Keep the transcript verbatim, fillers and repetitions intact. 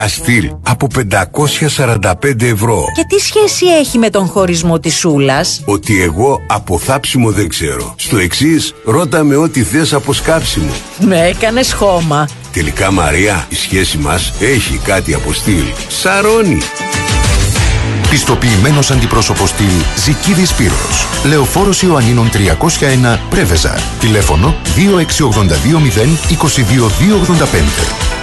Αστήλ από πεντακόσια σαράντα πέντε ευρώ. Και τι σχέση έχει με τον χωρισμό της Σούλας? Ότι εγώ από θάψιμο δεν ξέρω. Στο εξής, ρώτα με ό,τι θες από σκάψιμο. Με έκανες χώμα. Τελικά, Μαρία, η σχέση μας έχει κάτι από στυλ. Σαρώνει. Πιστοποιημένος αντιπρόσωπος στυλ Ζικίδης Σπύρος. Λεωφόρος Ιωαννίνων τριακόσια ένα Πρέβεζα. Τηλέφωνο δύο έξι οκτώ δύο μηδέν δύο δύο δύο ογδόντα πέντε.